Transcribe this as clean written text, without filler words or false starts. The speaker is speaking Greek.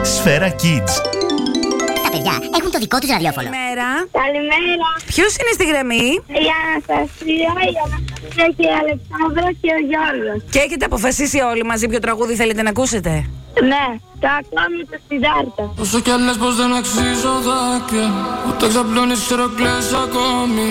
Σφαίρα Kids. Τα παιδιά έχουν το δικό τους ραδιόφωνο. Καλημέρα. Ποιος είναι στη γραμμή? Η Αναστασία, και η Αλεξάνδρα και ο Γιώργος. Και έχετε αποφασίσει όλοι μαζί ποιο τραγούδι θέλετε να ακούσετε? Ναι, το ακόμη το Σιδάρτα. Όσο κι αν λες πως δεν αξίζω δάκρυα, ούτε ξαπλώνεις ξέρω κλαις ακόμη.